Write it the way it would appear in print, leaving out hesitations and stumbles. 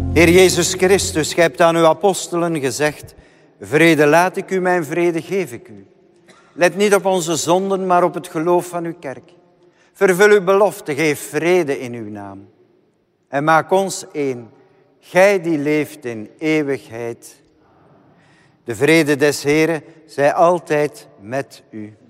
Heer Jezus Christus, gij hebt aan uw apostelen gezegd: vrede laat ik u, mijn vrede geef ik u. Let niet op onze zonden, maar op het geloof van uw kerk. Vervul uw belofte, geef vrede in uw naam. En maak ons één, gij die leeft in eeuwigheid. De vrede des Heren zij altijd met u.